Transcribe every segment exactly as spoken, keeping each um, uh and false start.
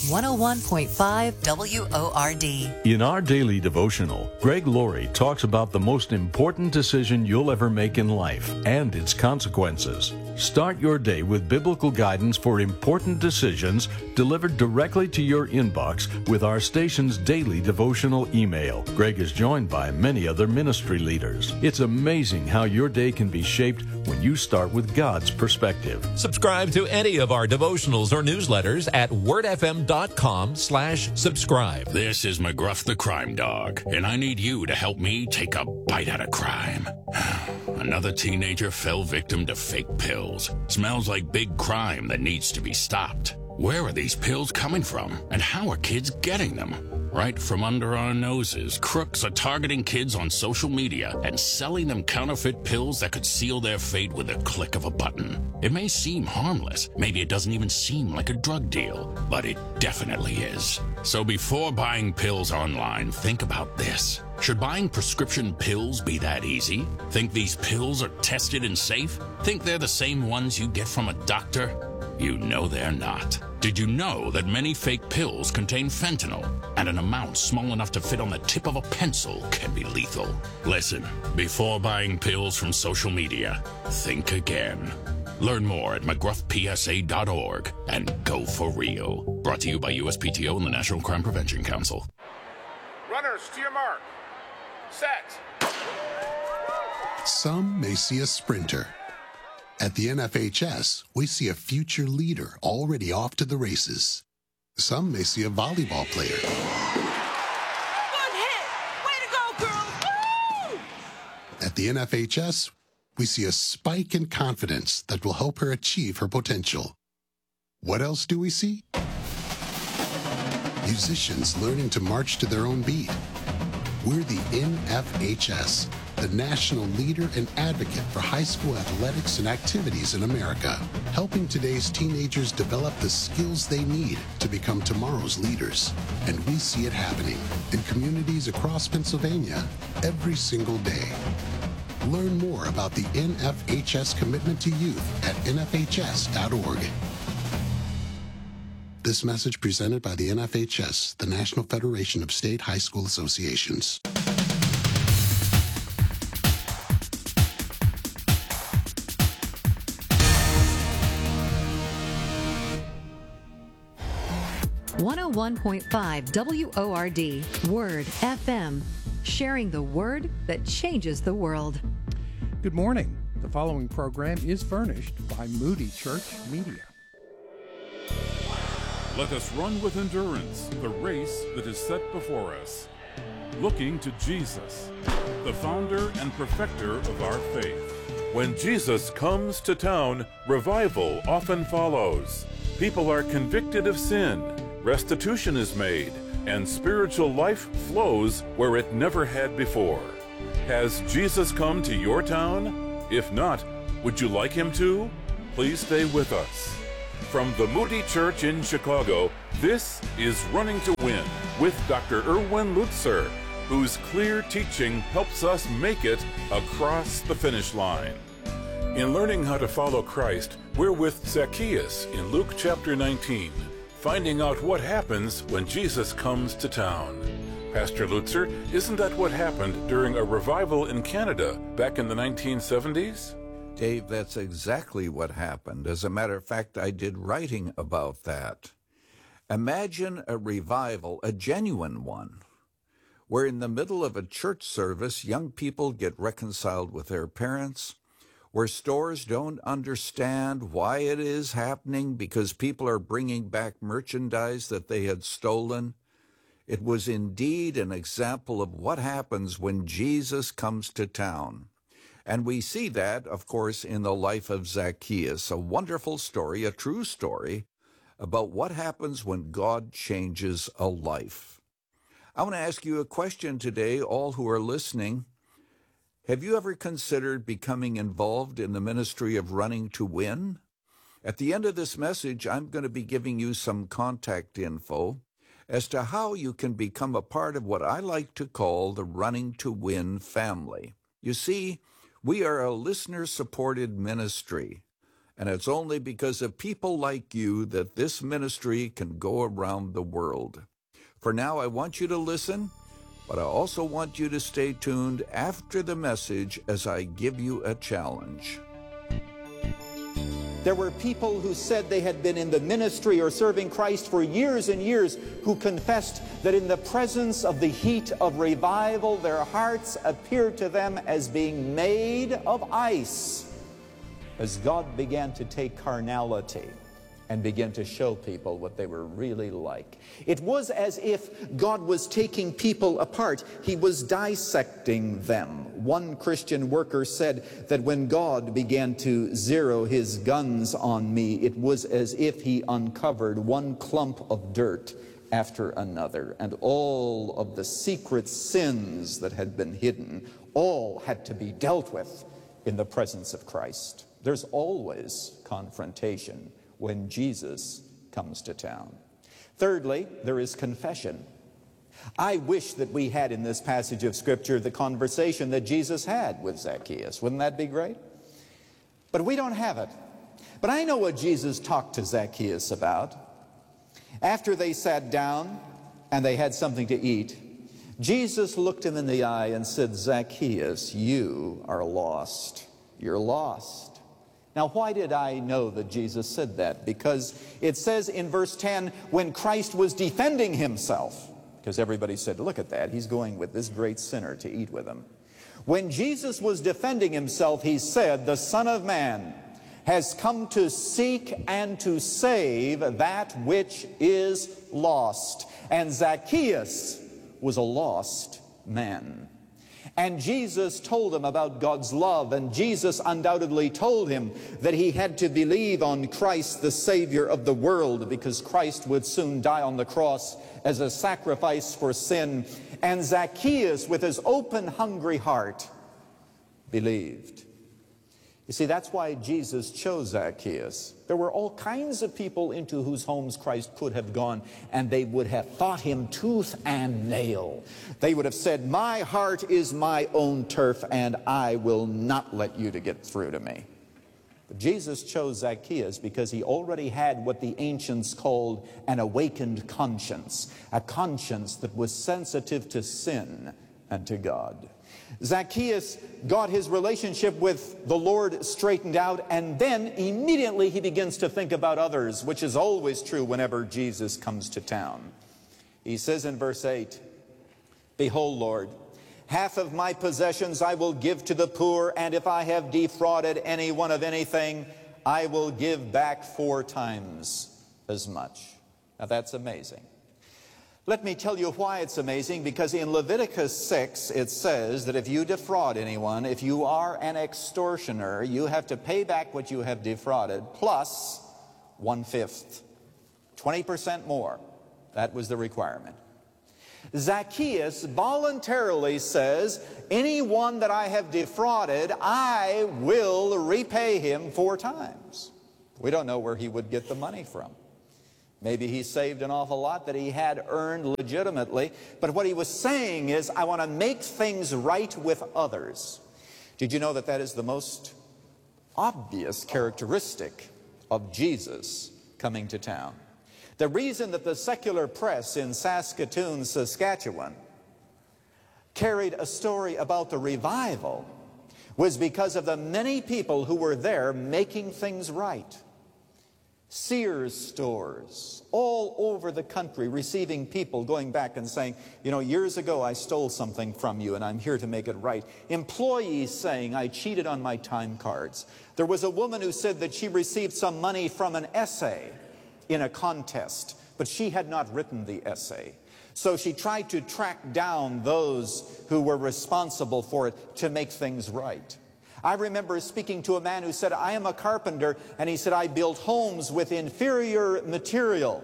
one oh one point five W O R D. In our daily devotional, Greg Laurie talks about the most important decision you'll ever make in life and its consequences. Start your day with biblical guidance for important decisions delivered directly to your inbox with our station's daily devotional email. Greg is joined by many other ministry leaders. It's amazing how your day can be shaped when you start with God's perspective. Subscribe to any of our devotionals or newsletters at wordfm.com slash subscribe. This is McGruff the Crime Dog, and I need you to help me take a bite out of crime. Another teenager fell victim to fake pills. Smells like big crime that needs to be stopped. Where are these pills coming from, and how are kids getting them? Right from under our noses, crooks are targeting kids on social media and selling them counterfeit pills that could seal their fate with a click of a button. It may seem harmless, maybe it doesn't even seem like a drug deal, but it definitely is. So before buying pills online, think about this. Should buying prescription pills be that easy? Think these pills are tested and safe? Think they're the same ones you get from a doctor? You know they're not. Did you know that many fake pills contain fentanyl, and an amount small enough to fit on the tip of a pencil can be lethal? Listen, before buying pills from social media, think again. Learn more at mcgruff p s a dot org and go for real. Brought to you by U S P T O and the National Crime Prevention Council. Runners, to your mark. Set. Some may see a sprinter. At the N F H S, we see a future leader already off to the races. Some may see a volleyball player. Good hit! Way to go, girl! Woo! At the N F H S, we see a spike in confidence that will help her achieve her potential. What else do we see? Musicians learning to march to their own beat. We're the N F H S, the national leader and advocate for high school athletics and activities in America, helping today's teenagers develop the skills they need to become tomorrow's leaders. And we see it happening in communities across Pennsylvania every single day. Learn more about the N F H S commitment to youth at N F H S dot org. This message presented by the N F H S, the National Federation of State High School Associations. one oh one point five W O R D, Word F M, sharing the word that changes the world. Good morning. The following program is furnished by Moody Church Media. Let us run with endurance the race that is set before us, looking to Jesus, the founder and perfecter of our faith. When Jesus comes to town, revival often follows. People are convicted of sin, restitution is made, and spiritual life flows where it never had before. Has Jesus come to your town? If not, would you like him to? Please stay with us. From the Moody Church in Chicago, this is Running to Win with Doctor Erwin Lutzer, whose clear teaching helps us make it across the finish line. In learning how to follow Christ, we're with Zacchaeus in Luke chapter nineteen, finding out what happens when Jesus comes to town. Pastor Lutzer, isn't that what happened during a revival in Canada back in the nineteen seventies? Dave, that's exactly what happened. As a matter of fact, I did writing about that. Imagine a revival, a genuine one, where in the middle of a church service, young people get reconciled with their parents, where stores don't understand why it is happening because people are bringing back merchandise that they had stolen. It was indeed an example of what happens when Jesus comes to town. And we see that, of course, in the life of Zacchaeus, a wonderful story, a true story, about what happens when God changes a life. I want to ask you a question today, all who are listening. Have you ever considered becoming involved in the ministry of Running to Win? At the end of this message, I'm going to be giving you some contact info as to how you can become a part of what I like to call the Running to Win family. You see, we are a listener-supported ministry, And it's only because of people like you that this ministry can go around the world. For now, I want you to listen, but I also want you to stay tuned after the message as I give you a challenge. There were people who said they had been in the ministry or serving Christ for years and years who confessed that in the presence of the heat of revival, their hearts appeared to them as being made of ice, as God began to take carnality and begin to show people what they were really like. It was as if God was taking people apart. He was dissecting them. One Christian worker said that when God began to zero his guns on me, it was as if he uncovered one clump of dirt after another, and all of the secret sins that had been hidden, all had to be dealt with in the presence of Christ. There's always confrontation when Jesus comes to town. Thirdly, there is confession. I wish that we had in this passage of Scripture the conversation that Jesus had with Zacchaeus. Wouldn't that be great? But we don't have it. But I know what Jesus talked to Zacchaeus about. After they sat down and they had something to eat, Jesus looked him in the eye and said, "Zacchaeus, you are lost. You're lost." Now, why did I know that Jesus said that? Because it says in verse ten, when Christ was defending himself, because everybody said, look at that, he's going with this great sinner to eat with him. When Jesus was defending himself, he said, the Son of Man has come to seek and to save that which is lost. And Zacchaeus was a lost man. And Jesus told him about God's love, and Jesus undoubtedly told him that he had to believe on Christ, the Savior of the world, because Christ would soon die on the cross as a sacrifice for sin. And Zacchaeus, with his open, hungry heart, believed. You see, that's why Jesus chose Zacchaeus. There were all kinds of people into whose homes Christ could have gone, and they would have fought him tooth and nail. They would have said, my heart is my own turf, and I will not let you to get through to me. But Jesus chose Zacchaeus because he already had what the ancients called an awakened conscience, a conscience that was sensitive to sin and to God. Zacchaeus got his relationship with the Lord straightened out, and then immediately he begins to think about others, which is always true whenever Jesus comes to town. He says in verse eight, behold, Lord, half of my possessions I will give to the poor, and if I have defrauded anyone of anything, I will give back four times as much. Now that's amazing. Let me tell you why it's amazing, because in Leviticus six it says that if you defraud anyone, if you are an extortioner, you have to pay back what you have defrauded plus one-fifth, twenty percent more. That was the requirement. Zacchaeus voluntarily says, anyone that I have defrauded, I will repay him four times. We don't know where he would get the money from. Maybe he saved an awful lot that he had earned legitimately. But what he was saying is, I want to make things right with others. Did you know that that is the most obvious characteristic of Jesus coming to town? The reason that the secular press in Saskatoon, Saskatchewan, carried a story about the revival was because of the many people who were there making things right. Sears stores all over the country receiving people going back and saying, you know, years ago I stole something from you and I'm here to make it right. Employees saying, I cheated on my time cards. There was a woman who said that she received some money from an essay in a contest, but she had not written the essay. So she tried to track down those who were responsible for it to make things right. I remember speaking to a man who said, I am a carpenter, and he said, I build homes with inferior material.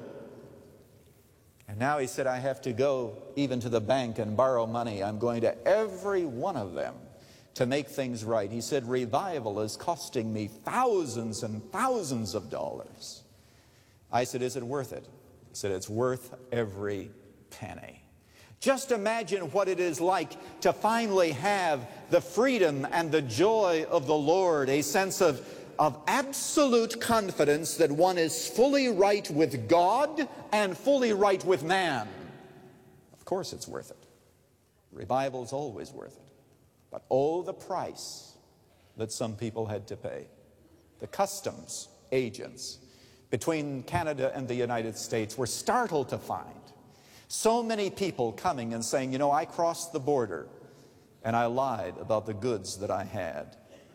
And now he said, I have to go even to the bank and borrow money. I'm going to every one of them to make things right. He said, revival is costing me thousands and thousands of dollars. I said, is it worth it? He said, it's worth every penny. Just imagine what it is like to finally have the freedom and the joy of the Lord, a sense of, of absolute confidence that one is fully right with God and fully right with man. Of course it's worth it. Revival is always worth it. But oh, the price that some people had to pay. The customs agents between Canada and the United States were startled to find so many people coming and saying, you know, I crossed the border and I lied about the goods that I had.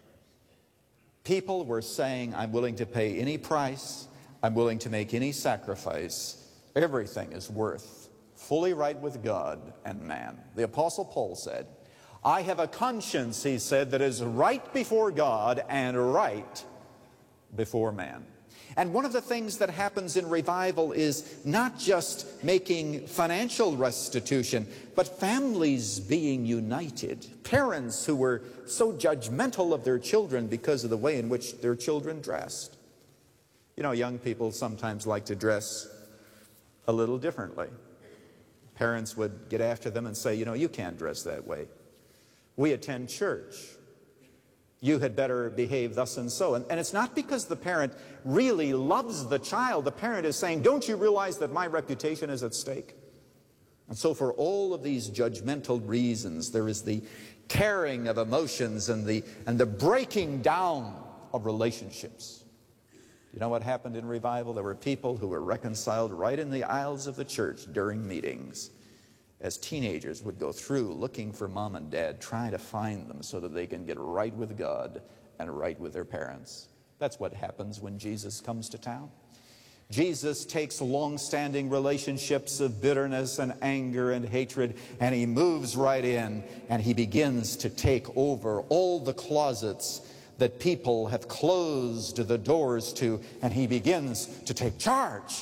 People were saying, I'm willing to pay any price, I'm willing to make any sacrifice. Everything is worth fully right with God and man. The Apostle Paul said, I have a conscience, he said, that is right before God and right before man. And one of the things that happens in revival is not just making financial restitution, but families being united. Parents who were so judgmental of their children because of the way in which their children dressed. You know, young people sometimes like to dress a little differently. Parents would get after them and say, you know, you can't dress that way. We attend church. You had better behave thus and so. And, and it's not because the parent really loves the child. The parent is saying, don't you realize that my reputation is at stake? And so for all of these judgmental reasons, there is the tearing of emotions and the, and the breaking down of relationships. You know what happened in revival? There were people who were reconciled right in the aisles of the church during meetings. As teenagers would go through looking for mom and dad, trying to find them so that they can get right with God and right with their parents. That's what happens when Jesus comes to town. Jesus takes long-standing relationships of bitterness and anger and hatred, and he moves right in, and he begins to take over all the closets that people have closed the doors to, and he begins to take charge.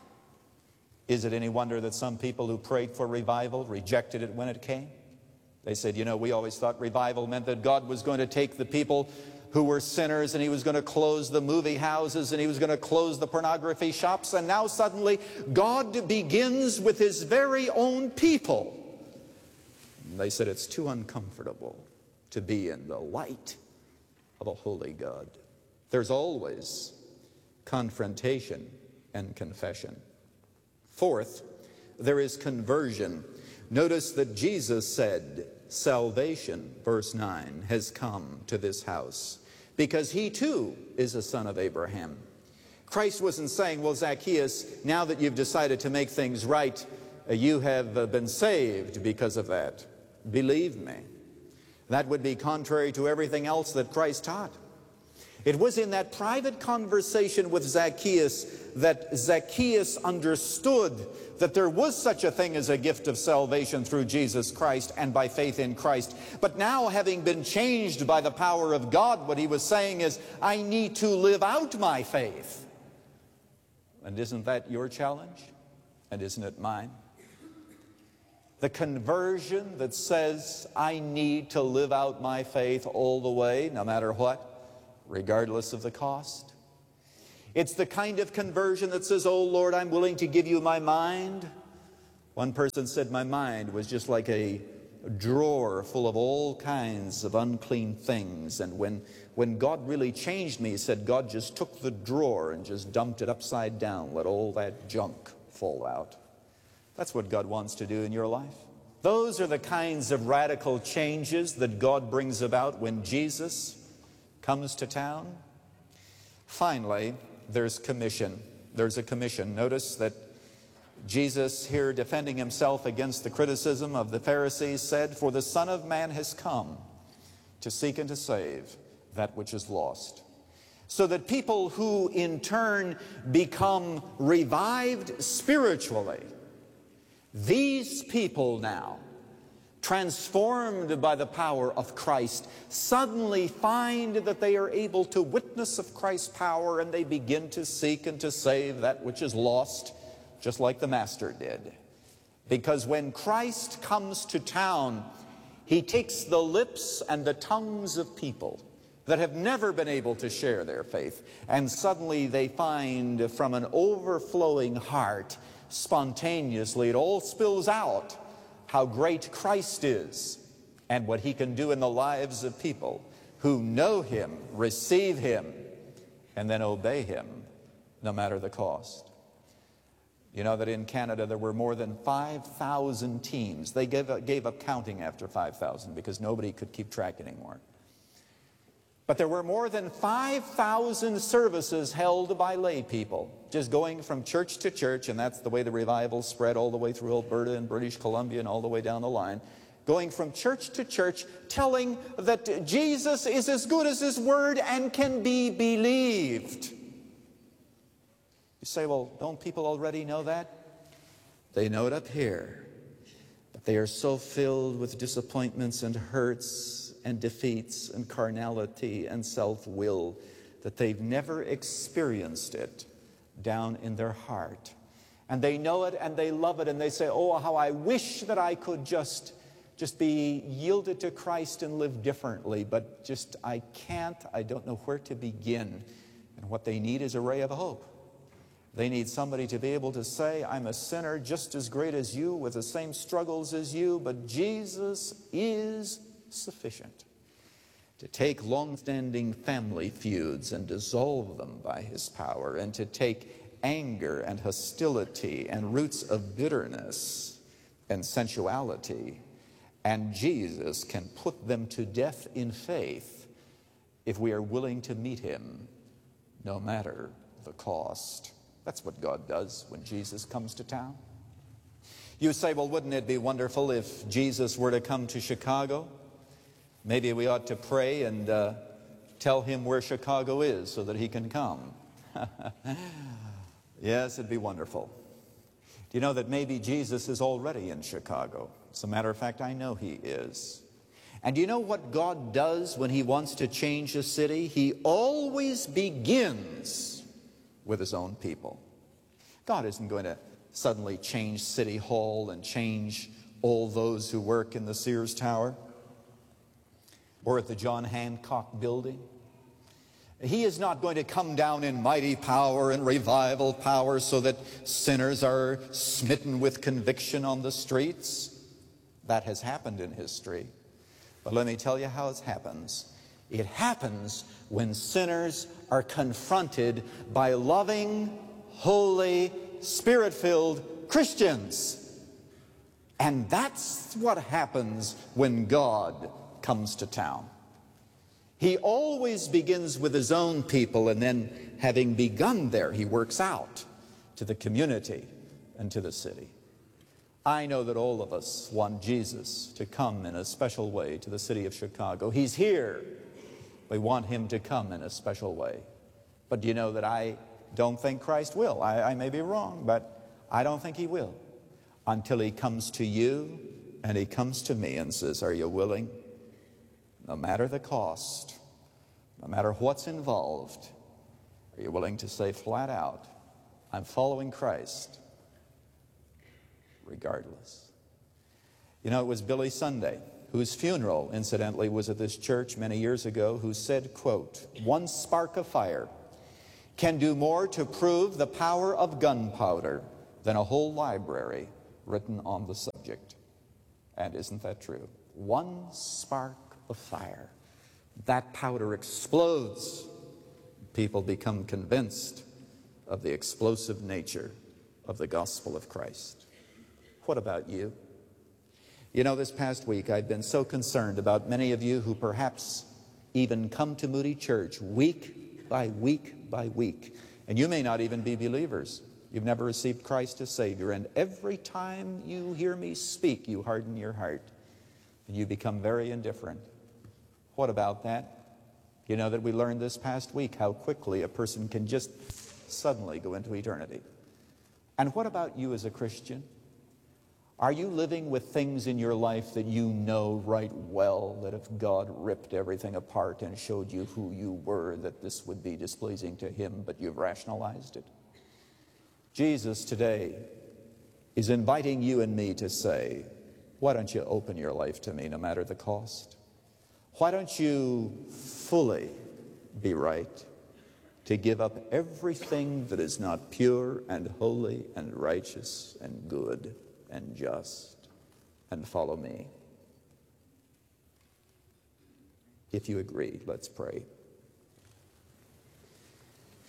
Is it any wonder that some people who prayed for revival rejected it when it came? They said, you know, we always thought revival meant that God was going to take the people who were sinners and he was going to close the movie houses and he was going to close the pornography shops, and now suddenly God begins with his very own people. And they said it's too uncomfortable to be in the light of a holy God. There's always confrontation and confession. Fourth, there is conversion. Notice that Jesus said, salvation, verse nine, has come to this house because he too is a son of Abraham. Christ wasn't saying, well, Zacchaeus, now that you've decided to make things right, uh, you have uh, been saved because of that. Believe me. That would be contrary to everything else that Christ taught. It was in that private conversation with Zacchaeus that Zacchaeus understood that there was such a thing as a gift of salvation through Jesus Christ and by faith in Christ. But now, having been changed by the power of God, what he was saying is, I need to live out my faith. And isn't that your challenge? And isn't it mine? The conversion that says, I need to live out my faith all the way, no matter what, regardless of the cost. It's the kind of conversion that says, oh Lord, I'm willing to give you my mind. One person said my mind was just like a drawer full of all kinds of unclean things. And when, when God really changed me, he said God just took the drawer and just dumped it upside down, let all that junk fall out. That's what God wants to do in your life. Those are the kinds of radical changes that God brings about when Jesus comes to town. Finally, there's commission. There's a commission. Notice that Jesus here, defending himself against the criticism of the Pharisees, said, for the Son of Man has come to seek and to save that which is lost. So that people who in turn become revived spiritually, these people now, transformed by the power of Christ, suddenly find that they are able to witness of Christ's power, and they begin to seek and to save that which is lost, just like the Master did. Because when Christ comes to town, he takes the lips and the tongues of people that have never been able to share their faith, and suddenly they find from an overflowing heart, spontaneously, it all spills out how great Christ is and what he can do in the lives of people who know him, receive him, and then obey him no matter the cost. You know that in Canada there were more than five thousand teams. They gave up, gave up counting after five thousand because nobody could keep track anymore. But there were more than five thousand services held by lay people, just going from church to church, and that's the way the revival spread all the way through Alberta and British Columbia and all the way down the line. Going from church to church, telling that Jesus is as good as his word and can be believed. You say, well, don't people already know that? They know it up here. But they are so filled with disappointments and hurts and defeats and carnality and self-will that they've never experienced it down in their heart. And they know it and they love it and they say, oh, how I wish that I could just, just be yielded to Christ and live differently. But just, I can't, I don't know where to begin. And what they need is a ray of hope. They need somebody to be able to say, I'm a sinner just as great as you, with the same struggles as you, but Jesus is sufficient to take long-standing family feuds and dissolve them by his power, and to take anger and hostility and roots of bitterness and sensuality, and Jesus can put them to death in faith if we are willing to meet him, no matter the cost. That's what God does when Jesus comes to town. You say, well, wouldn't it be wonderful if Jesus were to come to Chicago? Maybe we ought to pray and uh, tell him where Chicago is so that he can come. Yes, it'd be wonderful. Do you know that maybe Jesus is already in Chicago? As a matter of fact, I know he is. And do you know what God does when he wants to change a city? He always begins with his own people. God isn't going to suddenly change City Hall and change all those who work in the Sears Tower or at the John Hancock Building. He is not going to come down in mighty power and revival power so that sinners are smitten with conviction on the streets. That has happened in history. But let me tell you how it happens. It happens when sinners are confronted by loving, holy, Spirit-filled Christians. And that's what happens when God comes to town. He always begins with his own people, and then, having begun there, he works out to the community and to the city. I know that all of us want Jesus to come in a special way to the city of Chicago. He's here. We want him to come in a special way. But do you know that I don't think Christ will? I, I may be wrong, but I don't think he will until he comes to you and he comes to me and says, are you willing? No matter the cost, no matter what's involved, are you willing to say flat out, I'm following Christ regardless? You know, it was Billy Sunday, whose funeral, incidentally, was at this church many years ago, who said, quote, one spark of fire can do more to prove the power of gunpowder than a whole library written on the subject. And isn't that true? One spark of fire. That powder explodes. People become convinced of the explosive nature of the gospel of Christ. What about you? You know, this past week I've been so concerned about many of you who perhaps even come to Moody Church week by week by week. And you may not even be believers. You've never received Christ as Savior. And every time you hear me speak, you harden your heart. And you become very indifferent. What about that? You know that we learned this past week how quickly a person can just suddenly go into eternity. And what about you as a Christian? Are you living with things in your life that you know right well that if God ripped everything apart and showed you who you were, that this would be displeasing to him, but you've rationalized it? Jesus today is inviting you and me to say, why don't you open your life to me no matter the cost? Why don't you fully be right to give up everything that is not pure and holy and righteous and good and just, and follow me? If you agree, let's pray.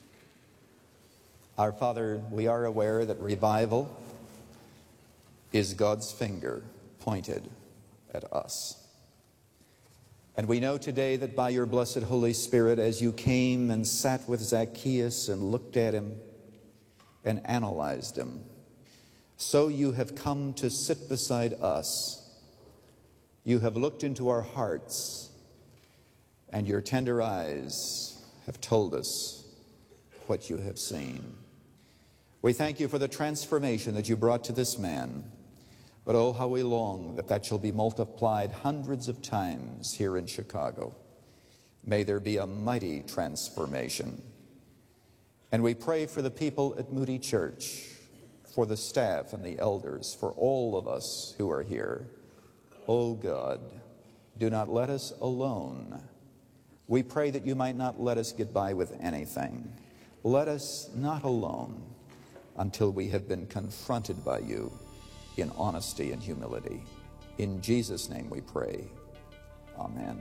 Our Father, we are aware that revival is God's finger pointed at us. And we know today that by your blessed Holy Spirit, as you came and sat with Zacchaeus and looked at him and analyzed him, so you have come to sit beside us. You have looked into our hearts, and your tender eyes have told us what you have seen. We thank you for the transformation that you brought to this man. But oh, how we long that that shall be multiplied hundreds of times here in Chicago. May there be a mighty transformation. And we pray for the people at Moody Church, for the staff and the elders, for all of us who are here. Oh God, do not let us alone. We pray that you might not let us get by with anything. Let us not alone until we have been confronted by you in honesty and humility. In Jesus' name we pray. Amen.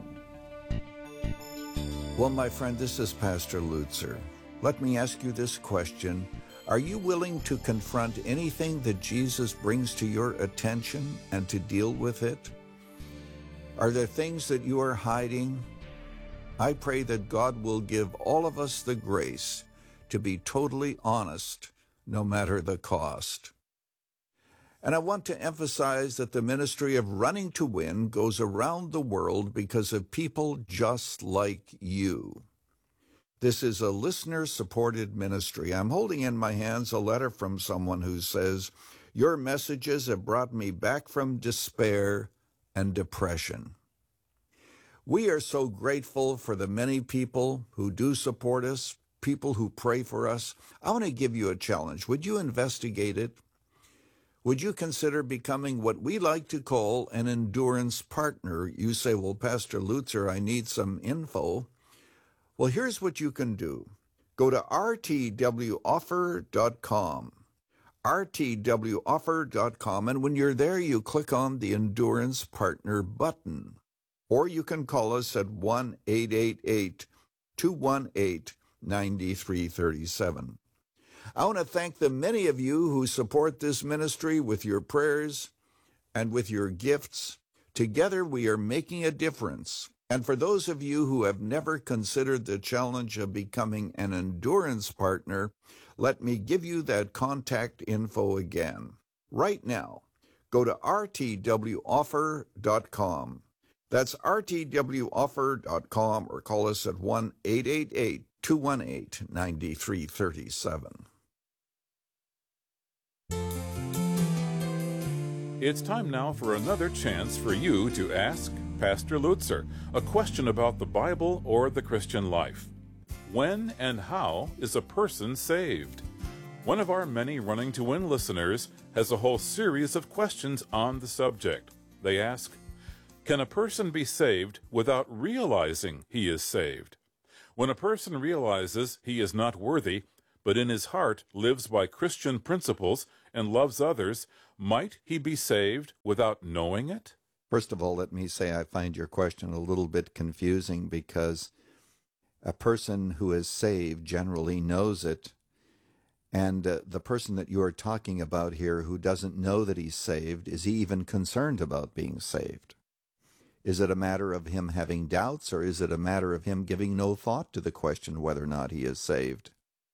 Well, my friend, this is Pastor Lutzer. Let me ask you this question. Are you willing to confront anything that Jesus brings to your attention and to deal with it? Are there things that you are hiding? I pray that God will give all of us the grace to be totally honest, no matter the cost. And I want to emphasize that the ministry of Running to Win goes around the world because of people just like you. This is a listener-supported ministry. I'm holding in my hands a letter from someone who says, "Your messages have brought me back from despair and depression." We are so grateful for the many people who do support us, people who pray for us. I want to give you a challenge. Would you investigate it? Would you consider becoming what we like to call an endurance partner? You say, well, Pastor Lutzer, I need some info. Well, here's what you can do. Go to r t w offer dot com, r t w offer dot com, and when you're there, you click on the Endurance Partner button. Or you can call us at one eight eight eight, two one eight, nine three three seven. I want to thank the many of you who support this ministry with your prayers and with your gifts. Together we are making a difference. And for those of you who have never considered the challenge of becoming an endurance partner, let me give you that contact info again. Right now, go to r t w offer dot com. That's r t w offer dot com, or call us at one eight eight eight, two one eight, nine three three seven. It's time now for another chance for you to ask Pastor Lutzer a question about the Bible or the Christian life. When and how is a person saved? One of our many Running to Win listeners has a whole series of questions on the subject. They ask, can a person be saved without realizing he is saved? When a person realizes he is not worthy, but in his heart lives by Christian principles and loves others, might he be saved without knowing it? First of all, let me say I find your question a little bit confusing, because a person who is saved generally knows it, and uh, the person that you are talking about here who doesn't know that he's saved, is he even concerned about being saved? Is it a matter of him having doubts, or is it a matter of him giving no thought to the question whether or not he is saved?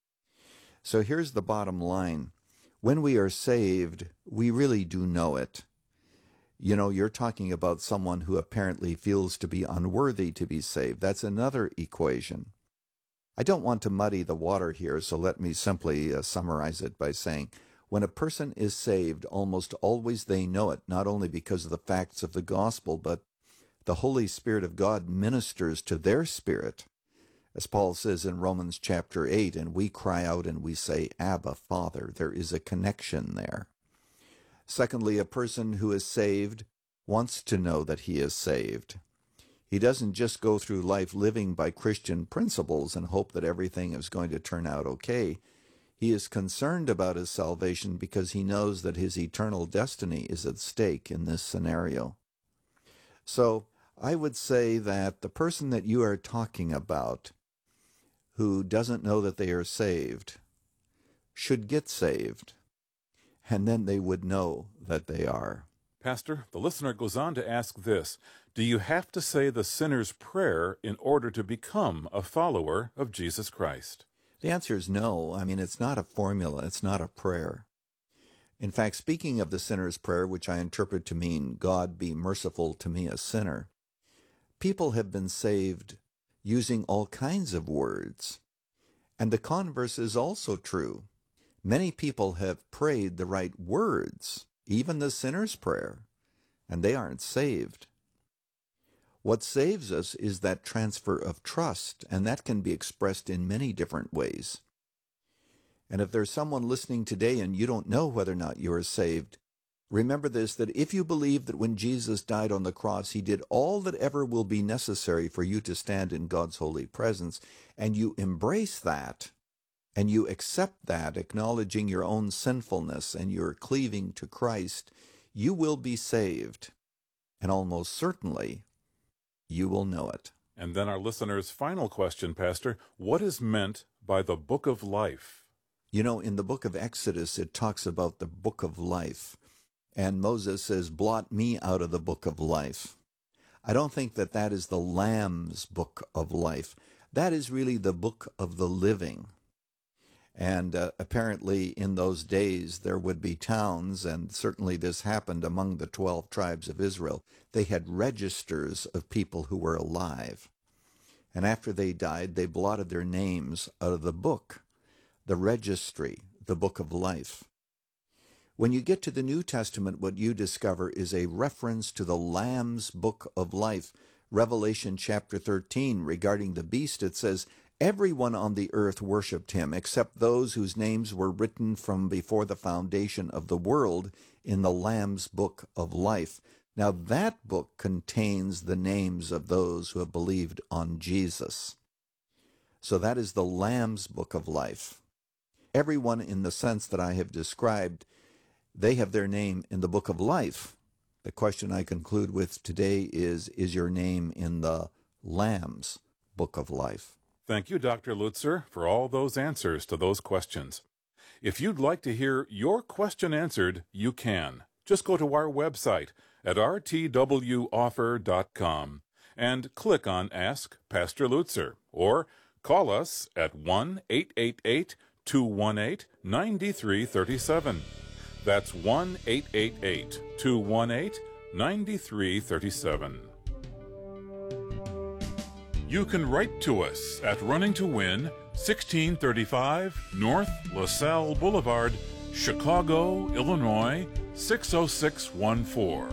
So here's the bottom line. When we are saved, we really do know it. You know, you're talking about someone who apparently feels to be unworthy to be saved. That's another equation. I don't want to muddy the water here, so let me simply uh, summarize it by saying, when a person is saved, almost always they know it, not only because of the facts of the gospel, but the Holy Spirit of God ministers to their spirit. As Paul says in Romans chapter eight, and we cry out and we say, Abba, Father. There is a connection there. Secondly, a person who is saved wants to know that he is saved. He doesn't just go through life living by Christian principles and hope that everything is going to turn out okay. He is concerned about his salvation because he knows that his eternal destiny is at stake in this scenario. So I would say that the person that you are talking about who doesn't know that they are saved, should get saved, and then they would know that they are. Pastor, the listener goes on to ask this: do you have to say the sinner's prayer in order to become a follower of Jesus Christ? The answer is no. I mean, it's not a formula. It's not a prayer. In fact, speaking of the sinner's prayer, which I interpret to mean, God be merciful to me, a sinner, people have been saved using all kinds of words. And the converse is also true. Many people have prayed the right words, even the sinner's prayer, and they aren't saved. What saves us is that transfer of trust, and that can be expressed in many different ways. And if there's someone listening today and you don't know whether or not you are saved, remember this, that if you believe that when Jesus died on the cross, he did all that ever will be necessary for you to stand in God's holy presence, and you embrace that, and you accept that, acknowledging your own sinfulness and your cleaving to Christ, you will be saved. And almost certainly, you will know it. And then our listener's final question, Pastor: what is meant by the book of life? You know, in the book of Exodus, it talks about the book of life. And Moses says, blot me out of the book of life. I don't think that that is the Lamb's book of life. That is really the book of the living. And uh, apparently in those days there would be towns, and certainly this happened among the twelve tribes of Israel. They had registers of people who were alive. And after they died, they blotted their names out of the book, the registry, the book of life. When you get to the New Testament, what you discover is a reference to the Lamb's book of life. Revelation chapter thirteen, regarding the beast, it says, everyone on the earth worshipped him, except those whose names were written from before the foundation of the world in the Lamb's book of life. Now that book contains the names of those who have believed on Jesus. So that is the Lamb's book of life. Everyone in the sense that I have described, they have their name in the book of life. The question I conclude with today is, is your name in the Lamb's book of life? Thank you, Doctor Lutzer, for all those answers to those questions. If you'd like to hear your question answered, you can. Just go to our website at r t w offer dot com and click on Ask Pastor Lutzer, or call us at one eight eight eight, two one eight, nine three three seven. That's one eight eight eight, two one eight, nine three three seven. You can write to us at Running to Win, sixteen thirty-five North LaSalle Boulevard, Chicago, Illinois, six oh six one four.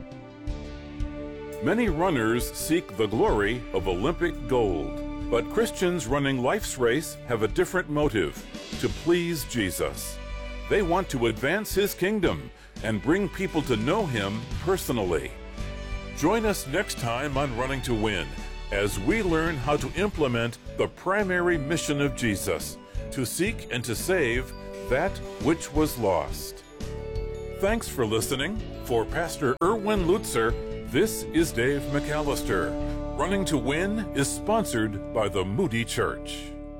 Many runners seek the glory of Olympic gold, but Christians running life's race have a different motive: to please Jesus. They want to advance his kingdom and bring people to know him personally. Join us next time on Running to Win as we learn how to implement the primary mission of Jesus, to seek and to save that which was lost. Thanks for listening. For Pastor Erwin Lutzer, this is Dave McAllister. Running to Win is sponsored by the Moody Church.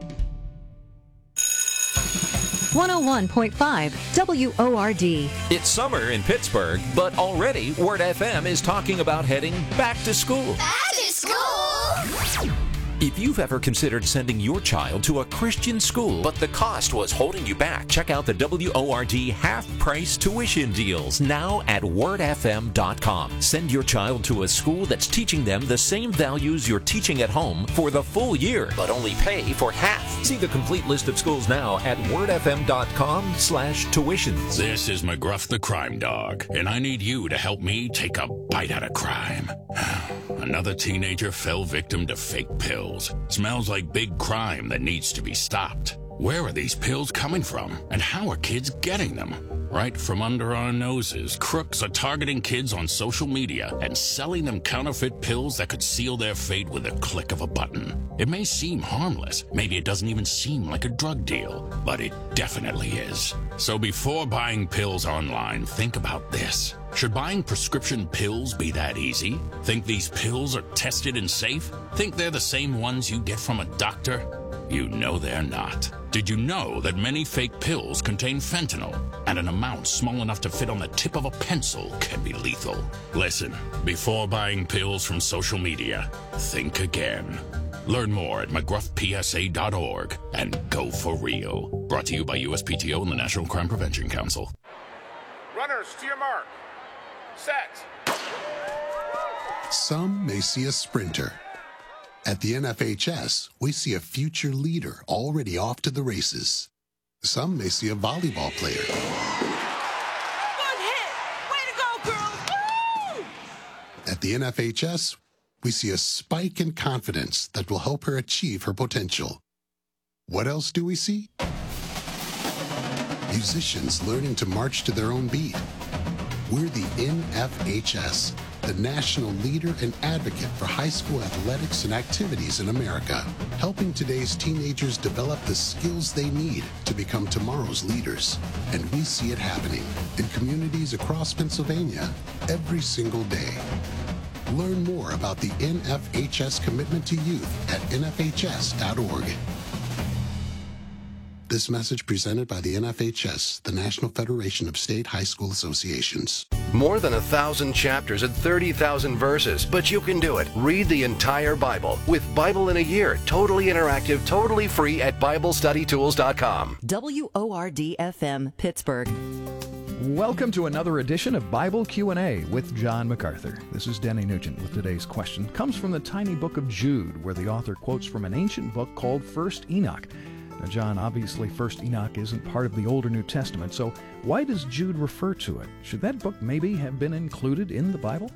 one oh one point five W O R D. It's summer in Pittsburgh, but already Word F M is talking about heading back to school. Back to school! If you've ever considered sending your child to a Christian school, but the cost was holding you back, check out the W O R D half-price tuition deals now at word f m dot com. Send your child to a school that's teaching them the same values you're teaching at home for the full year, but only pay for half. See the complete list of schools now at word f m dot com slash tuitions. This is McGruff the Crime Dog, and I need you to help me take a bite out of crime. Another teenager fell victim to fake pills. Smells like big crime that needs to be stopped. Where are these pills coming from, and how are kids getting them? Right from under our noses, crooks are targeting kids on social media and selling them counterfeit pills that could seal their fate with a click of a button. It may seem harmless, maybe it doesn't even seem like a drug deal, but it definitely is. So before buying pills online, think about this. Should buying prescription pills be that easy? Think these pills are tested and safe? Think they're the same ones you get from a doctor? You know they're not. Did you know that many fake pills contain fentanyl, and an amount small enough to fit on the tip of a pencil can be lethal? Listen, before buying pills from social media, think again. Learn more at mcgruff p s a dot org and go for real. Brought to you by U S P T O and the National Crime Prevention Council. Runners to your mark. Set. Some may see a sprinter. At the N F H S, we see a future leader already off to the races. Some may see a volleyball player. Good hit! Way to go, girl! Woo! At the N F H S, we see a spike in confidence that will help her achieve her potential. What else do we see? Musicians learning to march to their own beat. We're the N F H S, the national leader and advocate for high school athletics and activities in America, helping today's teenagers develop the skills they need to become tomorrow's leaders. And we see it happening in communities across Pennsylvania every single day. Learn more about the N F H S commitment to youth at N F H S dot org. This message presented by the N F H S, the National Federation of State High School Associations. More than a thousand chapters and thirty thousand verses, but you can do it. Read the entire Bible with Bible in a Year, totally interactive, totally free at Bible Study Tools dot com. W O R D F M, Pittsburgh. Welcome to another edition of Bible Q and A with John MacArthur. This is Denny Nugent with today's question. It comes from the tiny book of Jude, where the author quotes from an ancient book called First Enoch. Now, John, obviously First Enoch isn't part of the Older New Testament, so why does Jude refer to it? Should that book maybe have been included in the Bible?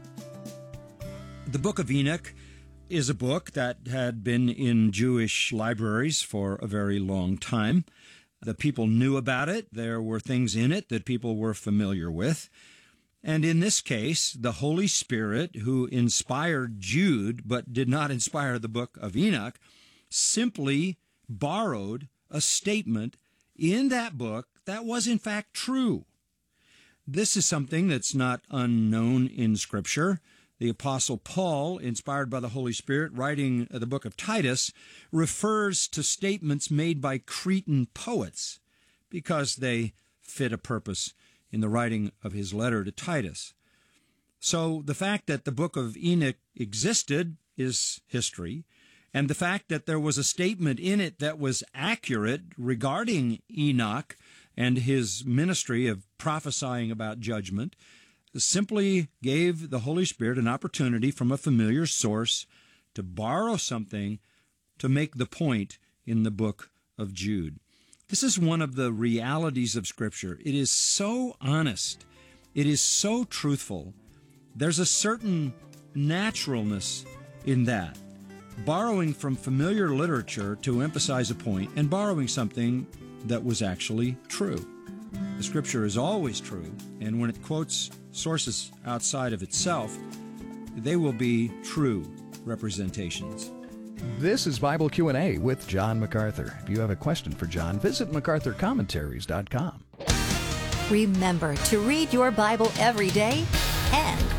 The Book of Enoch is a book that had been in Jewish libraries for a very long time. The people knew about it. There were things in it that people were familiar with. And in this case, the Holy Spirit, who inspired Jude but did not inspire the Book of Enoch, simply borrowed a statement in that book that was in fact true. This is something that's not unknown in Scripture. The Apostle Paul, inspired by the Holy Spirit, writing the book of Titus, refers to statements made by Cretan poets because they fit a purpose in the writing of his letter to Titus. So the fact that the book of Enoch existed is history, and the fact that there was a statement in it that was accurate regarding Enoch and his ministry of prophesying about judgment simply gave the Holy Spirit an opportunity from a familiar source to borrow something to make the point in the book of Jude. This is one of the realities of Scripture. It is so honest. It is so truthful. There's a certain naturalness in that. Borrowing from familiar literature to emphasize a point and borrowing something that was actually true. The Scripture is always true, and when it quotes sources outside of itself, they will be true representations. This is Bible Q and A with John MacArthur. If you have a question for John, visit MacArthur Commentaries dot com. Remember to read your Bible every day and